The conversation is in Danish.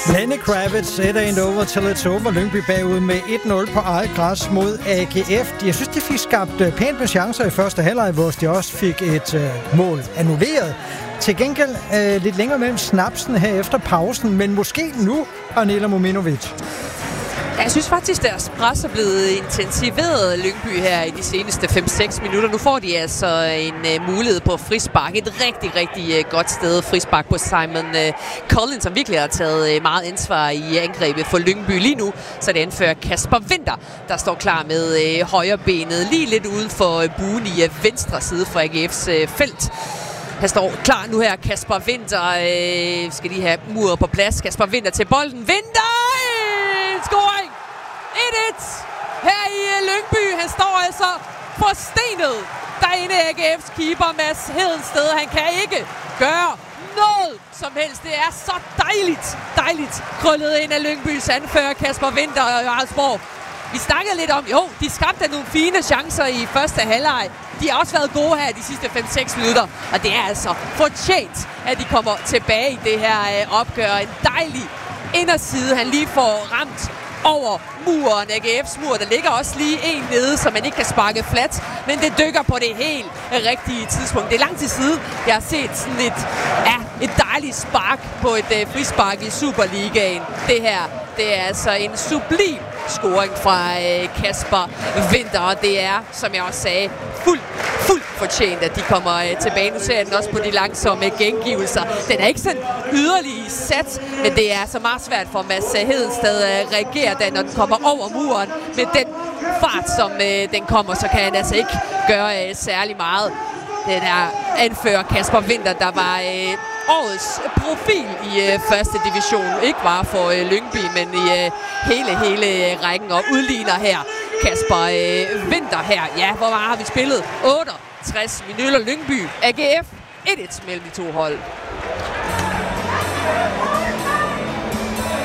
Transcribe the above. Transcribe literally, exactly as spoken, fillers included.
Lenny Kravitz, It Ain't Over Till It's Over. Lyngby bagud med et nul på eget græs mod A G F. Jeg synes, de fik skabt pænt med chancer i første halvleg, hvor de også fik et uh, mål annulleret. Til gengæld uh, lidt længere mellem snapsen her efter pausen, men måske nu, Arnela Mominovic. Jeg synes faktisk, deres pres er blevet intensiveret Lyngby her i de seneste fem seks minutter. Nu får de altså en uh, mulighed på frispark. Et rigtig, rigtig uh, godt sted frispark på Simon uh, Collins, som virkelig har taget uh, meget ansvar i angrebet for Lyngby lige nu. Så det anfører Kasper Winther, der står klar med uh, højrebenet lige lidt uden for uh, buen i uh, venstre side for A G F's uh, felt. Han står klar nu her, Kasper Winther. Øh, skal de have muret på plads. Kasper Winther til bolden. Winther! Scoring! et et her i Lyngby. Han står altså forstenet derinde af A G F's keeper, Mads Hedensted. Han kan ikke gøre noget som helst. Det er så dejligt, dejligt krøllet ind af Lyngbys anfører Kasper Winther og Jarlsborg. Vi snakkede lidt om, jo, de skabte nogle fine chancer i første halvleg. De har også været gode her de sidste fem seks minutter, og det er altså fortjent, at de kommer tilbage i det her øh, opgør. En dejlig inderside, han lige får ramt over muren, A G F's mur. Der ligger også lige en nede, så man ikke kan sparke flat, men det dykker på det helt rigtige tidspunkt. Det er lang tid siden, jeg har set sådan et, ja, et dejligt spark på et øh, frispark i Superligaen. Det her, det er altså en sublim scoring fra øh, Kasper Winther, og det er, som jeg også sagde, fuldt fuldt fortjent, at de kommer øh, tilbage. Nu ser jeg den også på de langsomme gengivelser. Den er ikke sådan yderlig sat, men det er så meget svært for Mads Hedensted at reagere, da når den kommer over muren. Med den fart, som øh, den kommer, så kan han altså ikke gøre øh, særlig meget. Den er anfører Kasper Winther, der var øh, årets profil i øh, første division. Ikke bare for øh, Lyngby, men i øh, hele, hele øh, rækken, og udligner her Kasper øh, Winther her. Ja, hvor meget har vi spillet? otteogtres minutter. Lyngby, A G F, et et mellem de to hold.